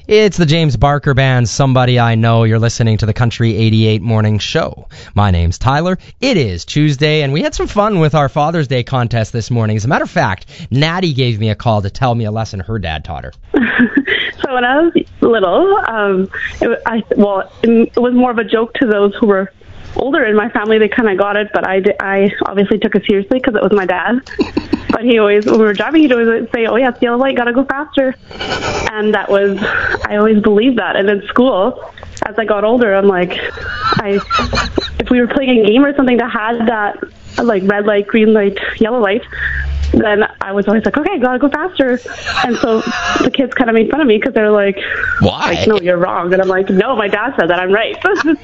It's the James Barker Band, Somebody I Know. You're listening to the Country 88 Morning Show. My name's Tyler. It is Tuesday, and we had some fun with our Father's Day contest this morning. As a matter of fact, Natty gave me a call to tell me a lesson her dad taught her. So when I was little, it was more of a joke to those who were older in my family. They kind of got it, but I obviously took it seriously because it was my dad. But when we were driving, he'd always say, "Oh yeah, it's yellow light, gotta go faster." And I always believed that. And in school, as I got older, I'm like, if we were playing a game or something that had that, like red light, green light, yellow light, then I was always like, okay, gotta go faster. And so the kids kind of made fun of me because they're like, why? Like, no, you're wrong. And I'm like, no, my dad said that, I'm right.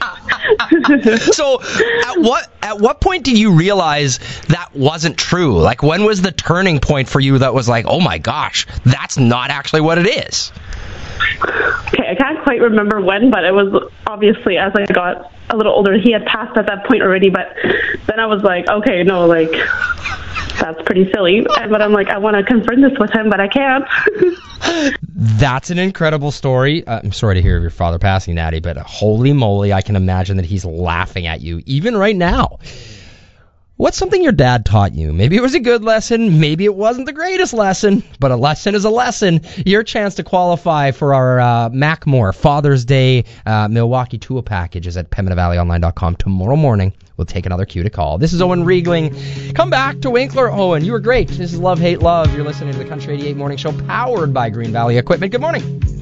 So at what point did you realize that wasn't true? Like, when was the turning point for you that was like, oh my gosh, that's not actually what it is? Okay, I can't quite remember when, but it was obviously as I got a little older. He had passed at that point already, but then I was like, okay, no, like, that's pretty silly. But I'm like, I want to confront this with him, but I can't. That's an incredible story. I'm sorry to hear of your father passing, Natty, but holy moly, I can imagine that he's laughing at you even right now. What's something your dad taught you? Maybe it was a good lesson, maybe it wasn't the greatest lesson, but a lesson is a lesson. Your chance to qualify for our Mackmore Father's Day Milwaukee Tool package is at PembinaValleyOnline.com. Tomorrow morning, we'll take another cue to call. This is Owen Riegling. Come back to Winkler. Owen, you were great. This is Love, Hate, Love. You're listening to the Country 88 Morning Show, powered by Green Valley Equipment. Good morning.